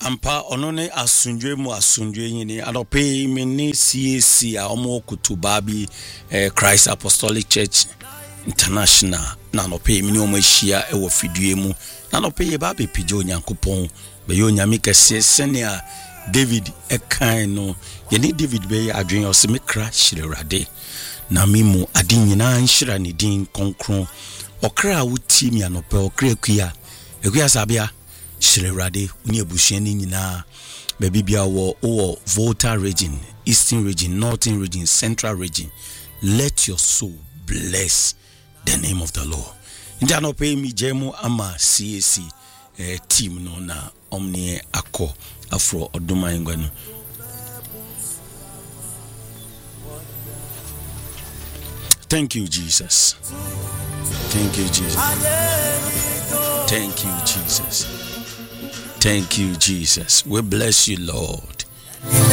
ampa ono ne asundwe mu asundwe yini adope mini CAC a omo kutuba bi Christ Apostolic Church International na no pe mini omo hia e wo fidue mu na no pe ye ba be pije onyankopon be ye onyame kese senia David ekan no ye ni David be adwen o se me kra hyirewrade na mimu ade nyina nhyira ne din konkron okra wuti mi anope okra kuya sabia hyirewrade uni ebuhia ni nyina be bibia wo Volta region, Eastern region, Northern region, Central region. Let your soul bless the name of the Lord. Nja no pay mi jemu ama CAC team no na omni akọ afro oduma ngwa no. Thank you, Jesus. Thank you, Jesus. Thank you, Jesus. Thank you, Jesus. We bless you, Lord.